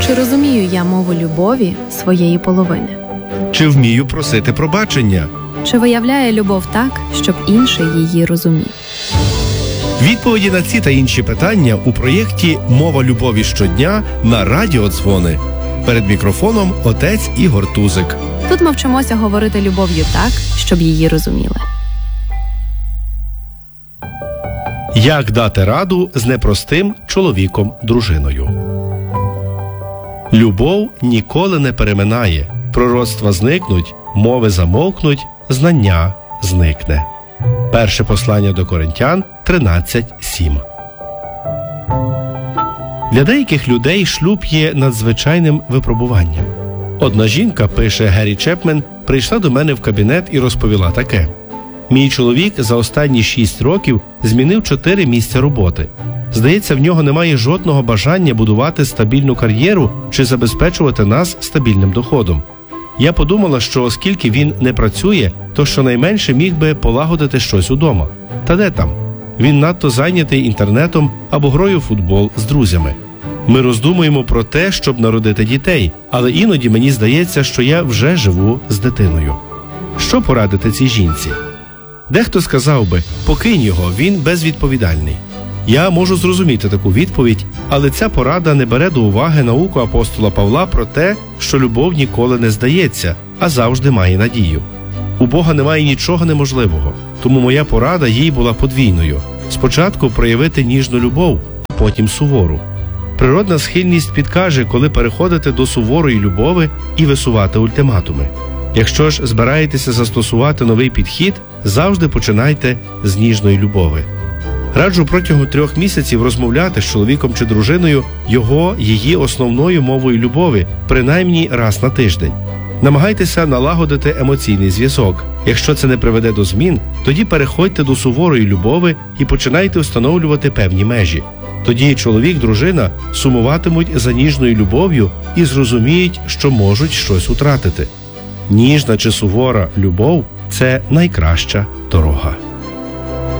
Чи розумію я мову любові своєї половини? Чи вмію просити пробачення? Чи виявляє любов так, щоб інший її розумів? Відповіді на ці та інші питання у проєкті «Мова любові щодня» на радіодзвони. Перед мікрофоном отець Ігор Тузик. Тут ми вчимося говорити любов'ю так, щоб її розуміли. Як дати раду з непростим чоловіком-дружиною? Любов ніколи не переминає. Пророцтва зникнуть, мови замовкнуть, знання зникне. Перше послання до Коринтян 13:7. Для деяких людей шлюб є надзвичайним випробуванням. Одна жінка, пише Гері Чепмен, прийшла до мене в кабінет і розповіла таке. Мій чоловік за останні 6 років змінив 4 місця роботи. Здається, в нього немає жодного бажання будувати стабільну кар'єру чи забезпечувати нас стабільним доходом. Я подумала, що оскільки він не працює, то щонайменше міг би полагодити щось удома. Та де там? Він надто зайнятий інтернетом або грою в футбол з друзями. Ми роздумуємо про те, щоб народити дітей, але іноді мені здається, що я вже живу з дитиною. Що порадити цій жінці? Дехто сказав би, покинь його, він безвідповідальний. Я можу зрозуміти таку відповідь, але ця порада не бере до уваги науку апостола Павла про те, що любов ніколи не здається, а завжди має надію. У Бога немає нічого неможливого, тому моя порада їй була подвійною. Спочатку проявити ніжну любов, а потім сувору. Природна схильність підкаже, коли переходити до суворої любові і висувати ультиматуми. Якщо ж збираєтеся застосувати новий підхід, завжди починайте з ніжної любові. Раджу протягом 3 місяців розмовляти з чоловіком чи дружиною її основною мовою любові, принаймні раз на тиждень. Намагайтеся налагодити емоційний зв'язок. Якщо це не приведе до змін, тоді переходьте до суворої любові і починайте встановлювати певні межі. Тоді чоловік, дружина сумуватимуть за ніжною любов'ю і зрозуміють, що можуть щось втратити. Ніжна чи сувора любов – це найкраща дорога.